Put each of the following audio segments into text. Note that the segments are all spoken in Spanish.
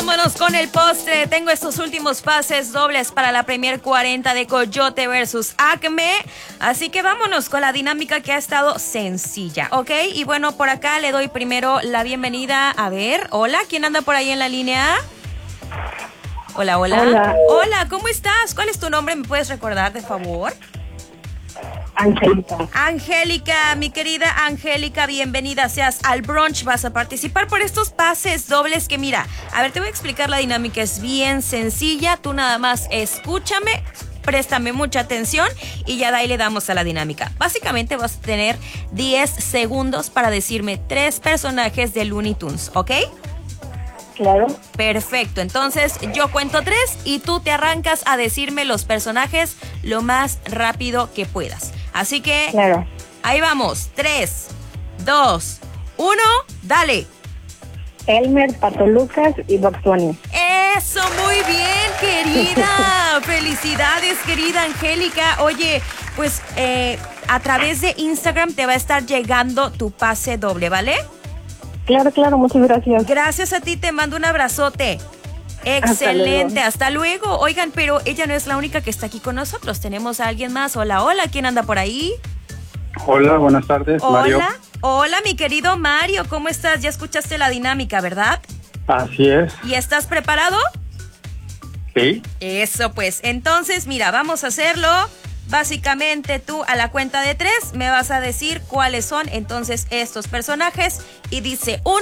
vámonos con el postre. Tengo estos últimos pases dobles para la Premier 40 de Coyote versus Acme. Así que vámonos con la dinámica que ha estado sencilla, ¿ok? Y bueno, por acá le doy primero la bienvenida. A ver, hola, ¿quién anda por ahí en la línea? Hola, hola. Hola. Hola, ¿cómo estás? ¿Cuál es tu nombre? ¿Me puedes recordar, de favor? Angélica. Angélica, mi querida Angélica, bienvenida seas al brunch. Vas a participar por estos pases dobles que mira, a ver, te voy a explicar la dinámica, es bien sencilla. Tú nada más escúchame, préstame mucha atención y ya de ahí le damos a la dinámica. Básicamente vas a tener 10 segundos para decirme 3 personajes de Looney Tunes, ¿ok? Claro. Perfecto, entonces yo cuento 3 y tú te arrancas a decirme los personajes lo más rápido que puedas. Así que, Claro. ahí vamos. 3, 2, 1, dale. Elmer, Pato Lucas y Bugs Bunny. Eso, muy bien, querida. Felicidades, querida Angélica. Oye, pues a través de Instagram te va a estar llegando tu pase doble, ¿vale? Claro, muchas gracias. Gracias a ti, te mando un abrazote. Excelente, hasta luego. Oigan, pero ella no es la única que está aquí con nosotros. Tenemos a alguien más. Hola, hola, ¿quién anda por ahí? Hola, buenas tardes, Mario. Hola, hola, mi querido Mario, ¿cómo estás? Ya escuchaste la dinámica, ¿verdad? Así es, ¿Y estás preparado? sí. Eso pues, entonces mira, vamos a hacerlo. Básicamente tú a la cuenta de 3 me vas a decir cuáles son entonces estos personajes. Y dice 1,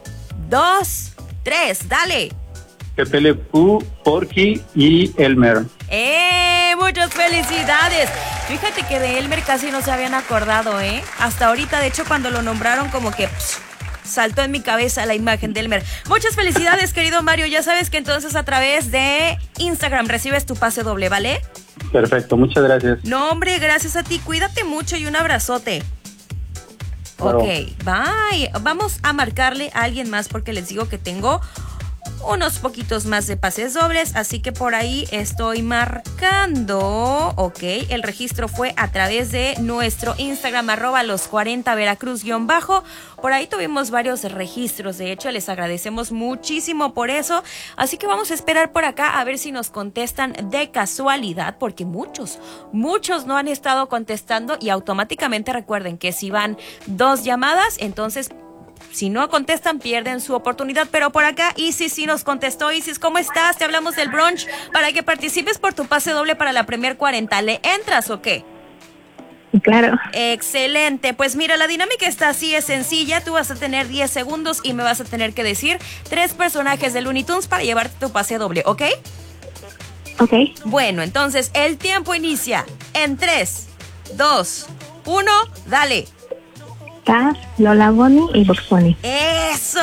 2, 3, dale. Pepe Le Pew, Porky y Elmer. Muchas felicidades. Fíjate que de Elmer casi no se habían acordado, hasta ahorita, de hecho, cuando lo nombraron como que saltó en mi cabeza la imagen de Elmer. Muchas felicidades, querido Mario. Ya sabes que entonces a través de Instagram recibes tu pase doble, ¿vale? Perfecto, muchas gracias. No, hombre, gracias a ti. Cuídate mucho y un abrazote. Claro. Ok, bye. Vamos a marcarle a alguien más porque les digo que tengo unos poquitos más de pases dobles, así que por ahí estoy marcando. Ok, el registro fue a través de nuestro Instagram, @los40veracruz_. Por ahí tuvimos varios registros, de hecho, les agradecemos muchísimo por eso. Así que vamos a esperar por acá a ver si nos contestan de casualidad, porque muchos no han estado contestando y automáticamente recuerden que si van 2 llamadas, entonces si no contestan, pierden su oportunidad. Pero por acá, Isis sí nos contestó. Isis, ¿cómo estás? Te hablamos del brunch para que participes por tu pase doble para la Premier 40. ¿Le entras o qué? Claro. Excelente. Pues mira, la dinámica está así, es sencilla. Tú vas a tener 10 segundos y me vas a tener que decir 3 personajes de Looney Tunes para llevarte tu pase doble, ¿ok? Ok. Bueno, entonces el tiempo inicia en 3, 2, 1, dale. Taz, Lola Bunny y Bugs Bunny. ¡Eso!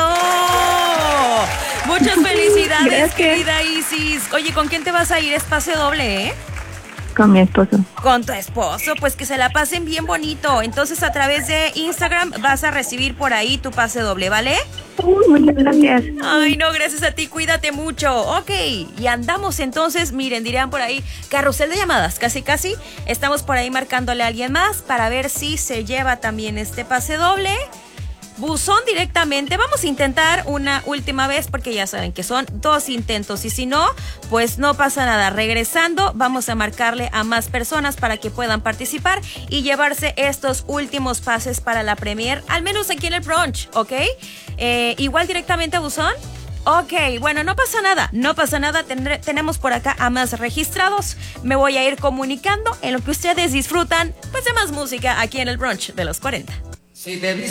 Muchas felicidades, Gracias. querida Isis. Oye, ¿con quién te vas a ir? Es pase doble, ¿eh? Con mi esposo. Con tu esposo, pues que se la pasen bien bonito. Entonces, a través de Instagram vas a recibir por ahí tu pase doble, ¿vale? Muchas gracias. Ay, no, gracias a ti, cuídate mucho. Ok, y andamos entonces, miren, dirían por ahí, carrusel de llamadas, casi. Estamos por ahí marcándole a alguien más para ver si se lleva también este pase doble. Buzón directamente, vamos a intentar una última vez porque ya saben que son 2 intentos y si no, pues no pasa nada. Regresando, vamos a marcarle a más personas para que puedan participar y llevarse estos últimos pases para la Premier, al menos aquí en el brunch, ¿ok? Igual directamente a Buzón. Ok, bueno, no pasa nada, tenemos por acá a más registrados. Me voy a ir comunicando en lo que ustedes disfrutan, pues de más música aquí en el brunch de los 40. Si te